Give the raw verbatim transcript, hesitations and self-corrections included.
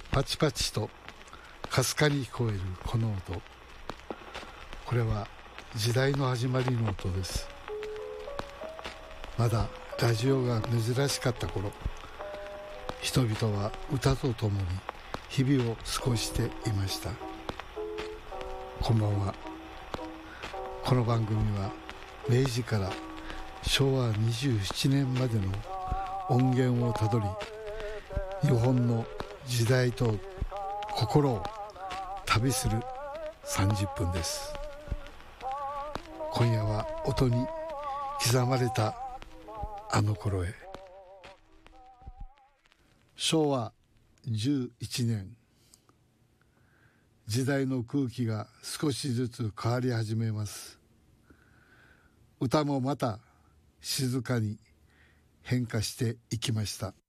パチパチとかすかに聞こえるこの音、これは時代の始まりの音です。まだラジオが珍しかった頃、人々は歌とともに日々を過ごしていました。こんばんは。この番組は明治からしょうわにじゅうななねんまでの音源をたどり、日本の時代と心を旅するさんじゅっぷんです。今夜は音に刻まれたあの頃へ。しょうわじゅういちねん、時代の空気が少しずつ変わり始めます。歌もまた静かに変化していきました。